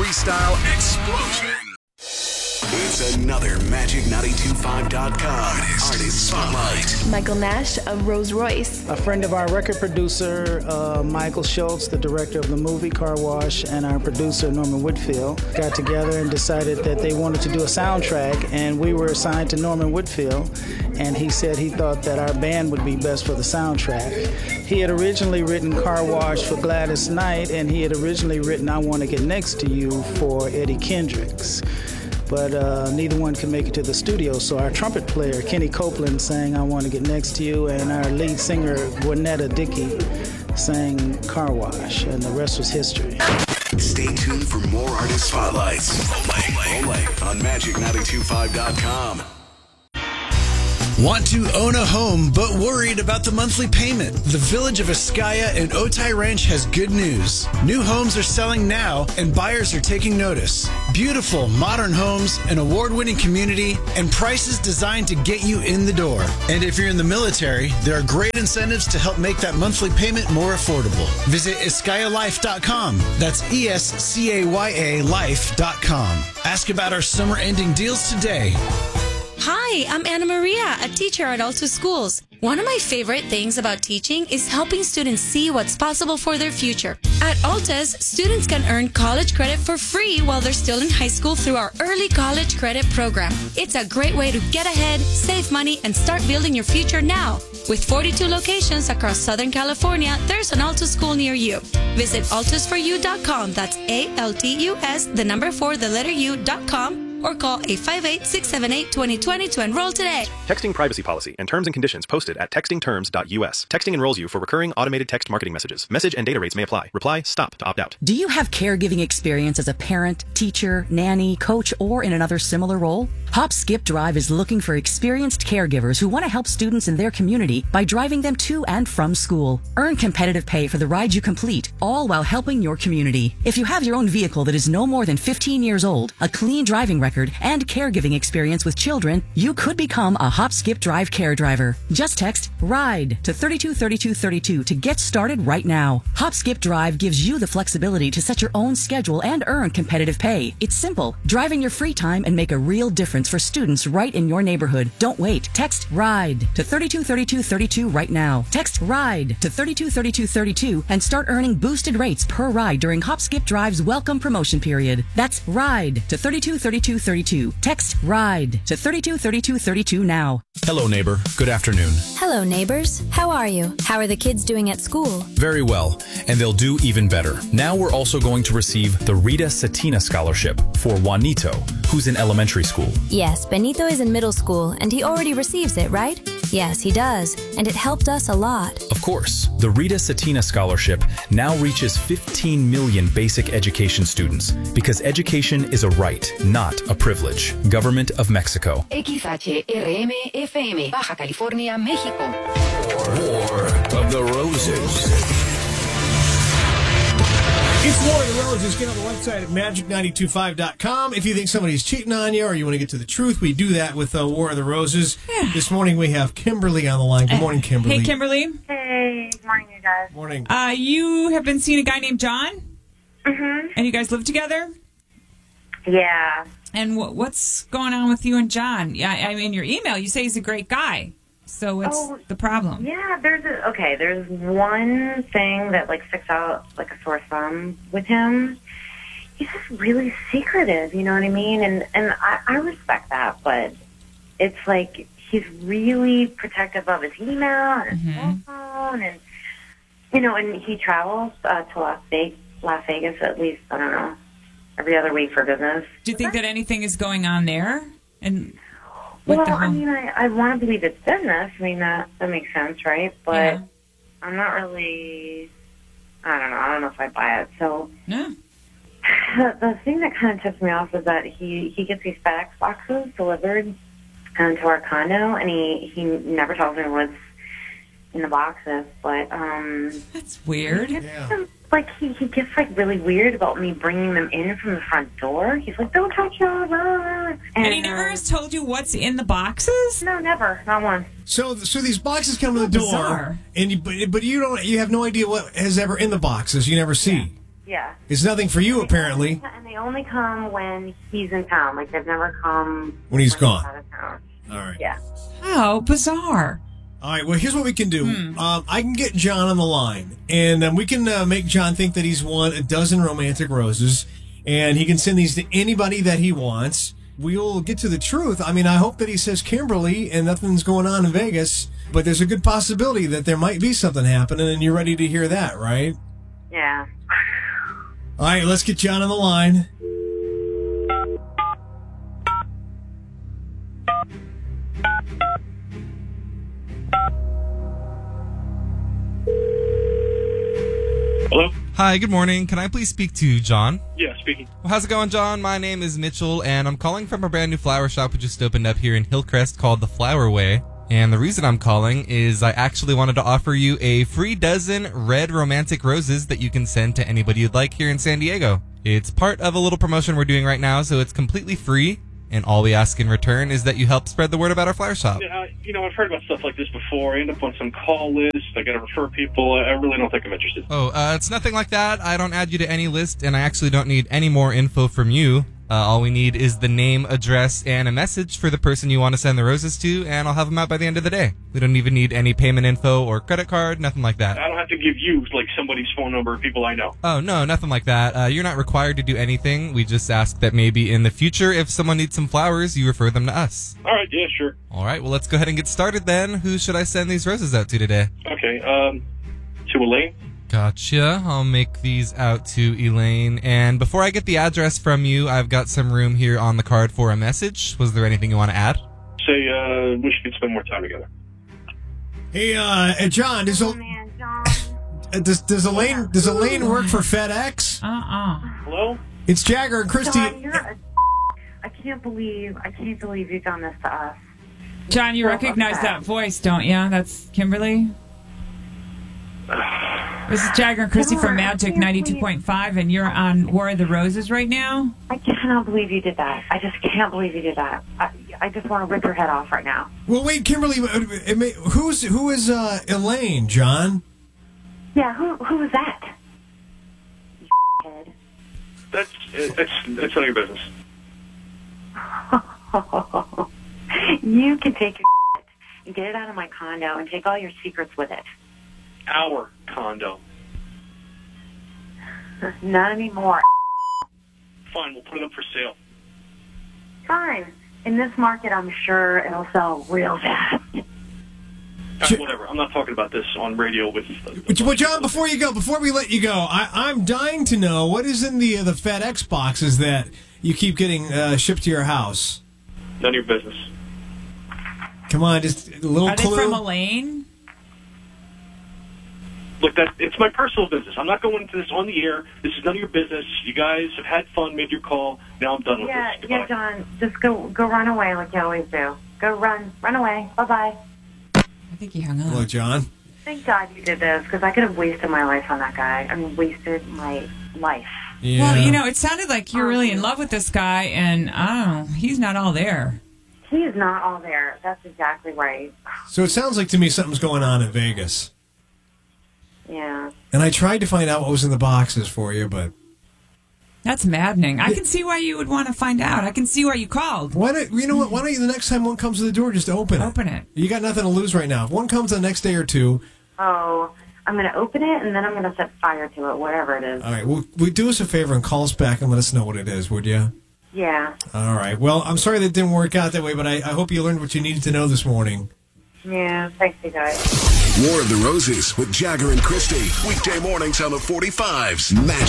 freestyle explosion. It's another Magic925.com Artist Spotlight. Michael Nash of Rolls Royce. A friend of our record producer, Michael Schultz, the director of the movie Car Wash, and our producer, Norman Whitfield, got together and decided that they wanted to do a soundtrack, and we were assigned to Norman Whitfield, and he said he thought that our band would be best for the soundtrack. He had originally written Car Wash for Gladys Knight, and he had originally written I Want to Get Next to You for Eddie Kendricks. But neither one could make it to the studio, so our trumpet player, Kenny Copeland, sang I Want to Get Next to You, and our lead singer, Gwinnetta Dickey, sang Car Wash, and the rest was history. Stay tuned for more Artist Spotlights only on Magic925.com. Want to own a home but worried about the monthly payment? The Village of Iskaya and Otay Ranch has good news. New homes are selling now and buyers are taking notice. Beautiful, modern homes, an award-winning community, and prices designed to get you in the door. And if you're in the military, there are great incentives to help make that monthly payment more affordable. Visit iskayalife.com. That's ESCAYA life.com. Ask about our summer ending deals today. Hi, I'm Anna Maria, a teacher at Altus Schools. One of my favorite things about teaching is helping students see what's possible for their future. At Altus, students can earn college credit for free while they're still in high school through our Early College Credit Program. It's a great way to get ahead, save money, and start building your future now. With 42 locations across Southern California, there's an Altus school near you. Visit altusforyou.com. That's ALTUS, the number 4, the letter U.com. Or call 858-678-2020 to enroll today. Texting privacy policy and terms and conditions posted at textingterms.us. Texting enrolls you for recurring automated text marketing messages. Message and data rates may apply. Reply STOP to opt out. Do you have caregiving experience as a parent, teacher, nanny, coach, or in another similar role? Hop Skip Drive is looking for experienced caregivers who want to help students in their community by driving them to and from school. Earn competitive pay for the ride you complete, all while helping your community. If you have your own vehicle that is no more than 15 years old, a clean driving record, and caregiving experience with children, you could become a Hop Skip Drive care driver. Just text RIDE to 323232 to get started right now. Hop Skip Drive gives you the flexibility to set your own schedule and earn competitive pay. It's simple. Drive in your free time and make a real difference for students right in your neighborhood. Don't wait. Text RIDE to 323232 right now. Text RIDE to 323232 and start earning boosted rates per ride during Hop Skip Drive's welcome promotion period. That's RIDE to 323232. Text RIDE to 323232 now. Hello, neighbor. Good afternoon. Hello, neighbors. How are you? How are the kids doing at school? Very well, and they'll do even better. Now we're also going to receive the Rita Satina Scholarship for Juanito, who's in elementary school. Yes, Benito is in middle school, and he already receives it, right? Yes, he does, and it helped us a lot. Of course, the Rita Satina Scholarship now reaches 15 million basic education students because education is a right, not a privilege. Government of Mexico. XHRM FM, Baja California, México. War of the Roses. It's War of the Roses. Get on the website at magic925.com. If you think somebody's cheating on you or you want to get to the truth, we do that with War of the Roses. Yeah. This morning we have Kimberly on the line. Good morning, Kimberly. Hey, Kimberly. Hey, good morning, you guys. Morning. You have been seeing a guy named John? Mm-hmm. And you guys live together? Yeah. And what's going on with you and John? Yeah, I mean, your email, you say he's a great guy. So what's the problem? Yeah, there's one thing that sticks out like a sore thumb with him. He's just really secretive, you know what I mean? And I respect that, but it's like he's really protective of his email and his cell phone, and and he travels to Las Vegas at least, I don't know, every other week for business. Do you think that anything is going on there? And I mean, I want to believe it's business. I mean, that makes sense, right? But yeah. I'm not really, I don't know if I buy it. So the thing that kind of tips me off is that he gets these FedEx boxes delivered to our condo, and he never tells me what's in the boxes. But that's weird. He gets really weird about me bringing them in from the front door. He's like, "Don't touch them." And he never has told you what's in the boxes? No, never, not once. So these boxes come to the door, bizarre. and you have no idea what has ever in the boxes. You never see. Yeah. It's nothing for you, apparently. And they only come when he's in town. Like, they've never come When he's gone. out of town. All right. Yeah. How bizarre. All right, well, here's what we can do. I can get John on the line, and we can make John think that he's won a dozen romantic roses, and he can send these to anybody that he wants. We'll get to the truth. I mean, I hope that he says Kimberly and nothing's going on in Vegas, but there's a good possibility that there might be something happening, and you're ready to hear that, right? Yeah. All right, let's get John on the line. Hello? Hi, good morning. Can I please speak to John? Yeah, speaking. Well, how's it going, John? My name is Mitchell, and I'm calling from a brand new flower shop we just opened up here in Hillcrest called The Flower Way. And the reason I'm calling is I actually wanted to offer you a free dozen red romantic roses that you can send to anybody you'd like here in San Diego. It's part of a little promotion we're doing right now, so it's completely free. And all we ask in return is that you help spread the word about our flower shop. Yeah, I've heard about stuff like this before. I end up on some call list. I got to refer people. I really don't think I'm interested. Oh, it's nothing like that. I don't add you to any list, and I actually don't need any more info from you. All we need is the name, address, and a message for the person you want to send the roses to, and I'll have them out by the end of the day. We don't even need any payment info or credit card, nothing like that. I don't have to give you, like, somebody's phone number of people I know. Oh, no, nothing like that. You're not required to do anything. We just ask that maybe in the future, if someone needs some flowers, you refer them to us. All right, yeah, sure. All right, well, let's go ahead and get started then. Who should I send these roses out to today? Okay, to Elaine. Gotcha. I'll make these out to Elaine. And before I get the address from you, I've got some room here on the card for a message. Was there anything you want to add? Say, wish we could spend more time together. Hey, John, does Elaine work for FedEx? Hello? It's Jagger and Christy. John, I can't believe you've done this to us. John, you recognize that voice, don't you? That's Kimberly? This is Jagger and Christy from Magic 92.5, and you're on War of the Roses right now? I cannot believe you did that. I just can't believe you did that. I just want to rip your head off right now. Well, wait, Kimberly, who is Elaine, John? Yeah, who is that? That's none of your business. You can take your and get it out of my condo and take all your secrets with it. Our condo. Not anymore. Fine, we'll put it up for sale. Fine. In this market, I'm sure it'll sell real fast. Whatever. I'm not talking about this on radio with... Well, John, before we let you go, I'm dying to know what is in the FedEx boxes that you keep getting shipped to your house. None of your business. Come on, just a little clue. Are they from Elaine? Look, it's my personal business. I'm not going into this on the air. This is none of your business. You guys have had fun, made your call. Now I'm done with this. Yeah, John. Just go run away like you always do. Go run away. Bye-bye. I think he hung up. Hello, John. Thank God you did this, because I could have wasted my life on that guy. I mean, wasted my life. Yeah. Well, it sounded like you're really in love with this guy, and I don't know, he's not all there. He is not all there. That's exactly right. So it sounds like to me something's going on in Vegas. Yeah. And I tried to find out what was in the boxes for you, but... That's maddening. I can see why you would want to find out. I can see why you called. Why don't you, the next time one comes to the door, just open it. Open it. You got nothing to lose right now. If one comes the next day or two... Oh, I'm going to open it, and then I'm going to set fire to it, whatever it is. All right, well, do us a favor and call us back and let us know what it is, would you? Yeah. All right. Well, I'm sorry that it didn't work out that way, but I hope you learned what you needed to know this morning. Yeah, thanks, you guys. War of the Roses with Jagger and Christy. Weekday mornings on the 45s. Magic.